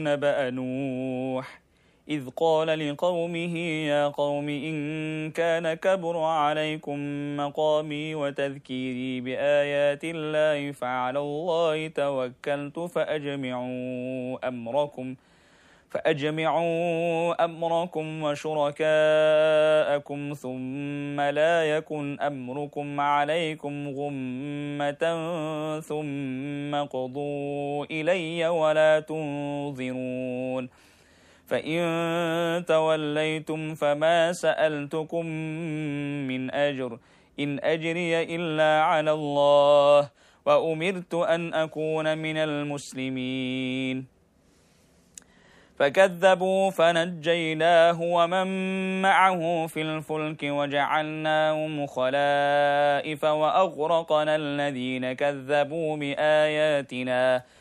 نبأ نوح إذ قال لقومه يا قوم إن كان كبر عليكم مقامي وتذكيري بآيات الله فعلى الله توكلت فأجمعوا أمركم وشركاءكم ثم لا يكن أمركم عليكم غمة ثم قضوا إلي ولا تنظرون فإن توليتم فما سألتكم من أجر إن أجري إلا على الله وأمرت أن أكون من المسلمين فكذبوا فنجيناه ومن معه في الفلك وجعلناهم خلائف وأغرقنا الذين كذبوا بآياتنا